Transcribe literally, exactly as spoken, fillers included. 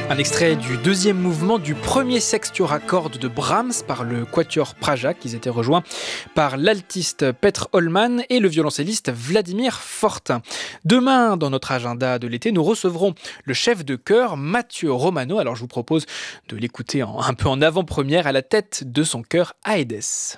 Un extrait du deuxième mouvement du premier sextuor à cordes de Brahms par le quatuor Prajak. Ils étaient rejoints par l'altiste Petr Holman et le violoncelliste Vladimir Fortin. Demain, dans notre agenda de l'été, nous recevrons le chef de chœur Mathieu Romano. Alors je vous propose de l'écouter en, un peu en avant-première à la tête de son chœur Aedes.